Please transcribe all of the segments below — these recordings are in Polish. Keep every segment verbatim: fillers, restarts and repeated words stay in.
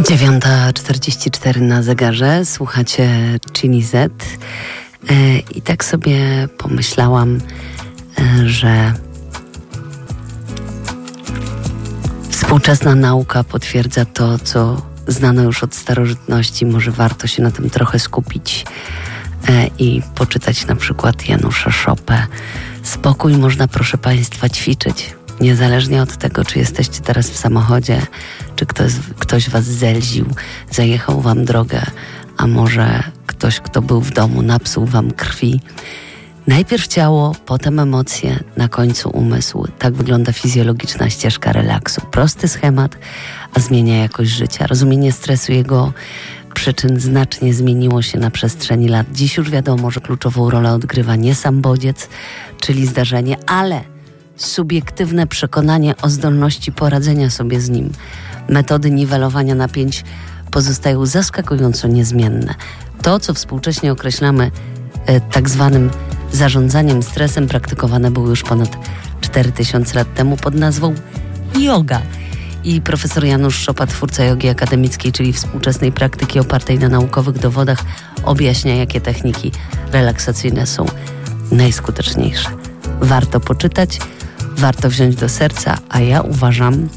dziewiąta czterdzieści cztery na zegarze, słuchacie Chili Z i tak sobie pomyślałam, że współczesna nauka potwierdza to, co znano już od starożytności. Może warto się na tym trochę skupić i poczytać na przykład Janusza Szopę. Spokój można, proszę Państwa, ćwiczyć. Niezależnie od tego, czy jesteście teraz w samochodzie, czy ktoś, ktoś was zelził, zajechał wam drogę, a może ktoś, kto był w domu, napsuł wam krwi. Najpierw ciało, potem emocje, na końcu umysł. Tak wygląda fizjologiczna ścieżka relaksu. Prosty schemat, a zmienia jakość życia. Rozumienie stresu, jego przyczyn znacznie zmieniło się na przestrzeni lat. Dziś już wiadomo, że kluczową rolę odgrywa nie sam bodziec, czyli zdarzenie, ale subiektywne przekonanie o zdolności poradzenia sobie z nim. Metody niwelowania napięć pozostają zaskakująco niezmienne. To, co współcześnie określamy e, tak zwanym zarządzaniem stresem, praktykowane było już ponad cztery tysiące lat temu pod nazwą yoga. I profesor Janusz Szopa, twórca jogi akademickiej, czyli współczesnej praktyki opartej na naukowych dowodach, objaśnia, jakie techniki relaksacyjne są najskuteczniejsze. Warto poczytać, warto wziąć do serca, a ja uważam,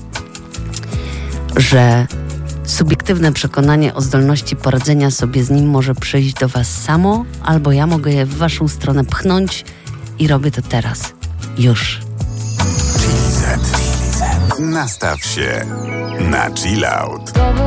że subiektywne przekonanie o zdolności poradzenia sobie z nim może przyjść do was samo, albo ja mogę je w waszą stronę pchnąć i robię to teraz. Już. Nastaw się na chill out.